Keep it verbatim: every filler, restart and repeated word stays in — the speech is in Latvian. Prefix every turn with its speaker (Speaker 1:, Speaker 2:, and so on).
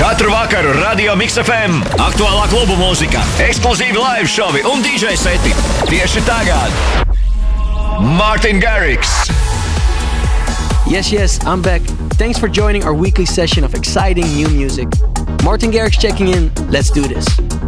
Speaker 1: Katru vakaru Radio Mix F M. Aktuālā klubu mūzika, ekskluzīvi live šovi un D J seti. Tieši tagad Martin Garrix.
Speaker 2: Yes, yes, I'm back. Thanks for joining our weekly session of exciting new music. Martin Garrix checking in. Let's do this.